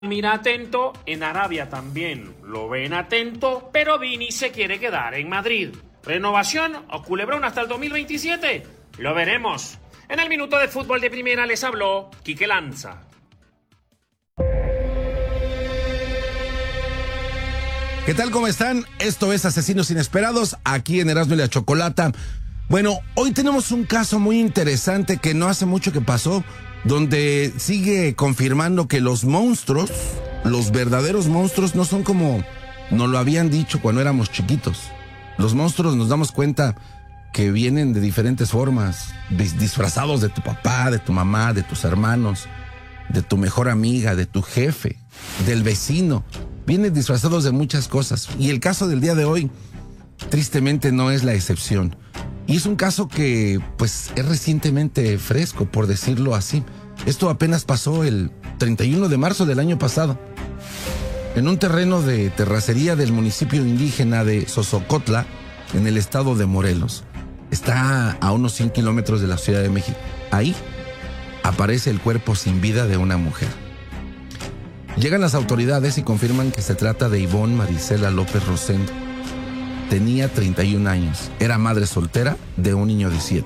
Mira atento, en Arabia también lo ven atento, pero Vini se quiere quedar en Madrid. ¿Renovación o culebrón hasta el 2027? Lo veremos. En el Minuto de Fútbol de Primera les habló Quique Lanza. ¿Qué tal? ¿Cómo están? Esto es Asesinos Inesperados, aquí en Erasmo y la Chocolata. Bueno, hoy tenemos un caso muy interesante que no hace mucho que pasó, donde sigue confirmando que los monstruos, los verdaderos monstruos, no son como nos lo habían dicho cuando éramos chiquitos. Los monstruos, nos damos cuenta que vienen de diferentes formas, disfrazados de tu papá, de tu mamá, de tus hermanos, de tu mejor amiga, de tu jefe, del vecino. Vienen disfrazados de muchas cosas. Y el caso del día de hoy, tristemente, no es la excepción. Y es un caso que, pues, es recientemente fresco, por decirlo así. Esto apenas pasó el 31 de marzo del año pasado. En un terreno de terracería del municipio indígena de Sosocotla, en el estado de Morelos. Está a unos 100 kilómetros de la Ciudad de México. Ahí aparece el cuerpo sin vida de una mujer. Llegan las autoridades y confirman que se trata de Ivonne Marisela López Rosendo. Tenía 31 años, era madre soltera de un niño de 7.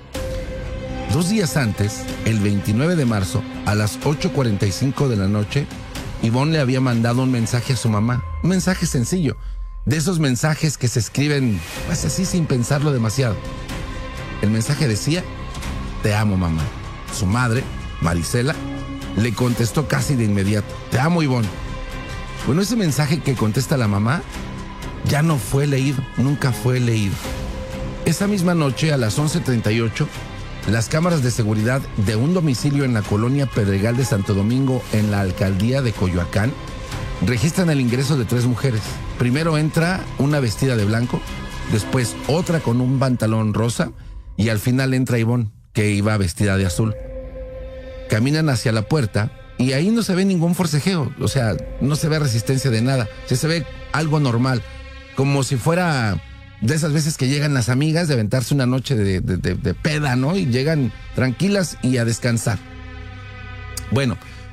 2 días antes, el 29 de marzo, a las 8:45 de la noche, Ivonne le había mandado un mensaje a su mamá. Un mensaje sencillo, de esos mensajes que se escriben pues así sin pensarlo demasiado. El mensaje decía: "Te amo, mamá". Su madre, Marisela, le contestó casi de inmediato: "Te amo, Ivonne". Bueno, ese mensaje que contesta la mamá ya no fue leído, nunca fue leído. Esa misma noche, a las 11:38, las cámaras de seguridad de un domicilio en la colonia Pedregal de Santo Domingo, en la alcaldía de Coyoacán, registran el ingreso de 3 mujeres. Primero entra una vestida de blanco, después otra con un pantalón rosa, y al final entra Ivonne, que iba vestida de azul. Caminan hacia la puerta y ahí no se ve ningún forcejeo, o sea, no se ve resistencia de nada, se ve algo normal, como si fuera de esas veces que llegan las amigas de aventarse una noche de peda, ¿no? Y llegan tranquilas y a descansar. Bueno,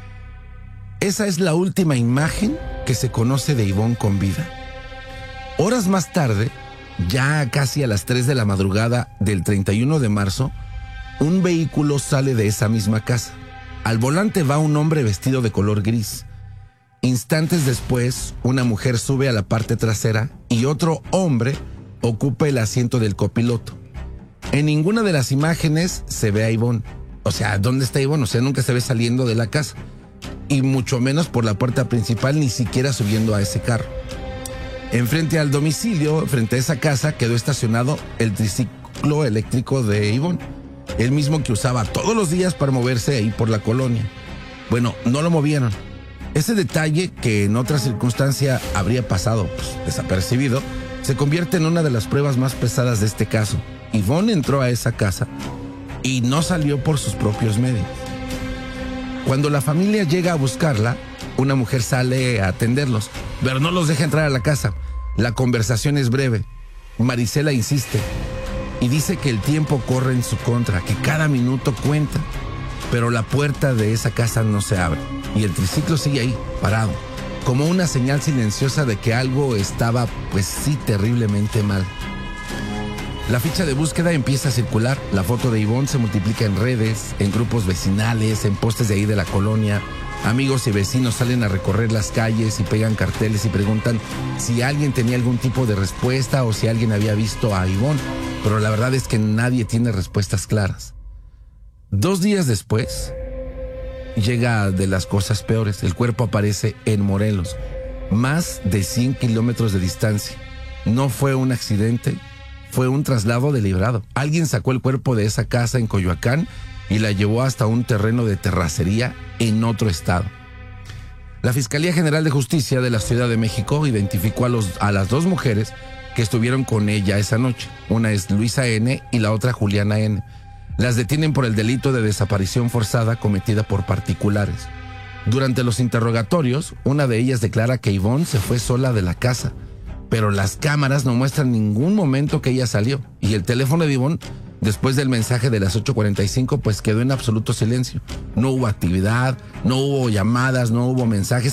esa es la última imagen que se conoce de Ivonne con vida. Horas más tarde, ya casi a las 3 de la madrugada del 31 de marzo, un vehículo sale de esa misma casa. Al volante va un hombre vestido de color gris. Instantes después, una mujer sube a la parte trasera y otro hombre ocupa el asiento del copiloto. En ninguna de las imágenes se ve a Ivonne. O sea, ¿dónde está Ivonne? O sea, nunca se ve saliendo de la casa. Y mucho menos por la puerta principal, ni siquiera subiendo a ese carro. Enfrente al domicilio, frente a esa casa, quedó estacionado el triciclo eléctrico de Ivonne, el mismo que usaba todos los días para moverse ahí por la colonia. Bueno, no lo movieron. Ese detalle, que en otra circunstancia habría pasado desapercibido, se convierte en una de las pruebas más pesadas de este caso. Ivonne entró a esa casa y no salió por sus propios medios. Cuando la familia llega a buscarla, una mujer sale a atenderlos, pero no los deja entrar a la casa. La conversación es breve. Marisela insiste y dice que el tiempo corre en su contra, que cada minuto cuenta, pero la puerta de esa casa no se abre y el triciclo sigue ahí, parado, como una señal silenciosa de que algo estaba, pues sí, terriblemente mal. La ficha de búsqueda empieza a circular, la foto de Ivonne se multiplica en redes, en grupos vecinales, en postes de ahí de la colonia. Amigos y vecinos salen a recorrer las calles y pegan carteles y preguntan si alguien tenía algún tipo de respuesta o si alguien había visto a Ivonne, pero la verdad es que nadie tiene respuestas claras. 2 días después, llega de las cosas peores. El cuerpo aparece en Morelos, más de 100 kilómetros de distancia. No fue un accidente, fue un traslado deliberado. Alguien sacó el cuerpo de esa casa en Coyoacán y la llevó hasta un terreno de terracería en otro estado. La Fiscalía General de Justicia de la Ciudad de México identificó a las 2 mujeres que estuvieron con ella esa noche. Una es Luisa N. y la otra Juliana N. Las detienen por el delito de desaparición forzada cometida por particulares. Durante los interrogatorios, una de ellas declara que Ivonne se fue sola de la casa, pero las cámaras no muestran ningún momento que ella salió y el teléfono de Ivonne después del mensaje de las 8:45, pues quedó en absoluto silencio. No hubo actividad, no hubo llamadas, no hubo mensajes.